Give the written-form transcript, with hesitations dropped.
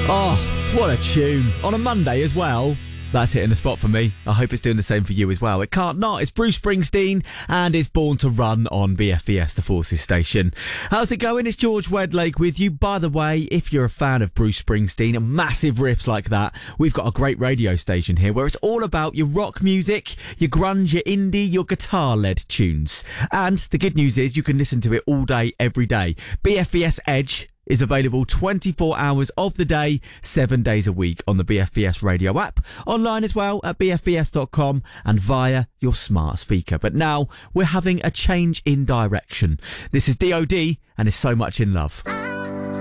Oh, what a tune. On a Monday as well. That's hitting the spot for me. I hope it's doing the same for you as well. It can't not. It's Bruce Springsteen and it's Born to Run on BFBS, the Forces station. How's it going? It's George Wedlake with you. By the way, if you're a fan of Bruce Springsteen and massive riffs like that, we've got a great radio station here where it's all about your rock music, your grunge, your indie, your guitar-led tunes. And the good news is you can listen to it all day, every day. BFBS Edge is available 24 hours of the day, 7 days a week on the BFBS radio app, online as well at bfbs.com and via your smart speaker. But now we're having a change in direction. This is DOD and is So Much in Love.